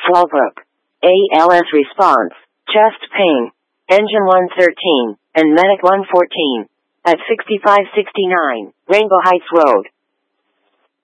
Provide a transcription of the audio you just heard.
Fallbrook. ALS response. Chest pain. Engine 113 and Medic 114. At 6569 Rainbow Heights Road.